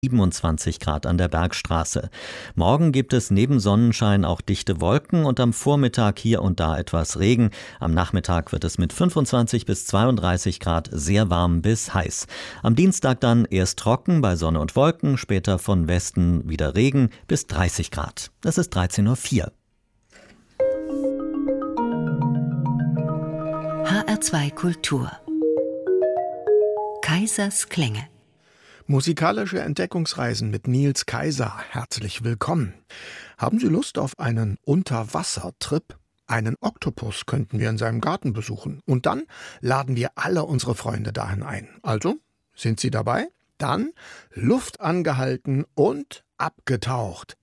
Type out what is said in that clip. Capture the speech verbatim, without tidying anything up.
siebenundzwanzig Grad an der Bergstraße. Morgen gibt es neben Sonnenschein auch dichte Wolken und am Vormittag hier und da etwas Regen. Am Nachmittag wird es mit fünfundzwanzig bis zweiunddreißig Grad sehr warm bis heiß. Am Dienstag dann erst trocken bei Sonne und Wolken, später von Westen wieder Regen bis dreißig Grad. Es ist dreizehn Uhr vier. H R zwei Kultur. Kaisers Klänge. Musikalische Entdeckungsreisen mit Niels Kaiser. Herzlich willkommen. Haben Sie Lust auf einen Unterwassertrip? Einen Oktopus könnten wir in seinem Garten besuchen. Und dann laden wir alle unsere Freunde dahin ein. Also, sind Sie dabei? Dann Luft angehalten und abgetaucht.